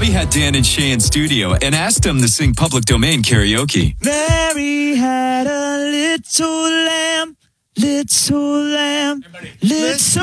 Bobby had Dan and Shay in studio and asked them to sing Public Domain karaoke. Mary had a little lamb, little